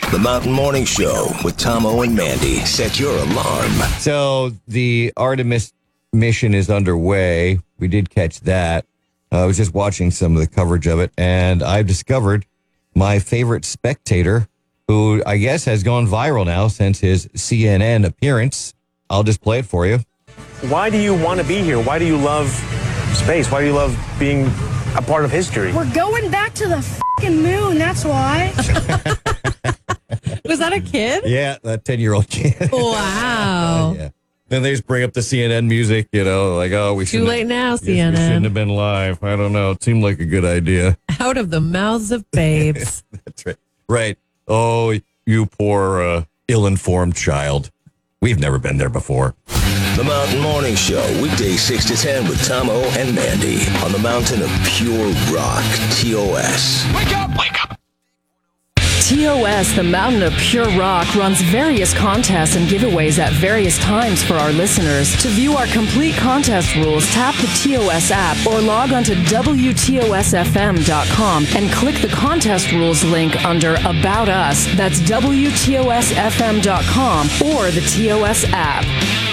The Mountain Morning Show with Tomo and Mandy. Set your alarm. So the Artemis mission is underway. We did catch that. I was just watching some of the coverage of it, and I've discovered my favorite spectator, who I guess has gone viral now since his CNN appearance. I'll just play it for you. Why do you want to be here? Why do you love space? Why do you love being a part of history? We're going back to the f***ing moon, that's why. Was that a kid? Yeah, that 10-year-old kid. Wow. Yeah. Then they just bring up the CNN music, like, oh, we should. Too late now, We CNN. shouldn't have been live. I don't know. It seemed like a good idea. Out of the mouths of babes. That's right. Right. Oh, you poor ill-informed child. We've never been there before. The Mountain Morning Show, weekdays 6 to 10 with Tomo and Mandy on the mountain of pure rock, TOS. Wake up! Wake up! TOS, the Mountain of Pure Rock, runs various contests and giveaways at various times for our listeners. To view our complete contest rules, tap the TOS app or log on to WTOSFM.com and click the contest rules link under About Us. That's WTOSFM.com or the TOS app.